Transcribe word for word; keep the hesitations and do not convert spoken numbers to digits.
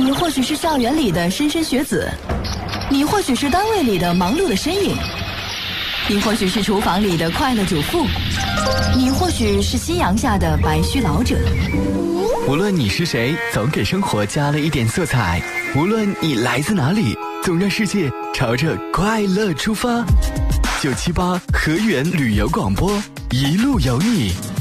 你或许是校园里的莘莘学子，你或许是单位里的忙碌的身影，你或许是厨房里的快乐主妇，你或许是夕阳下的白须老者。 无论你是谁，总给生活加了一点色彩。无论你来自哪里，总让世界朝着快乐出发。九七八河源旅游广播，一路有你。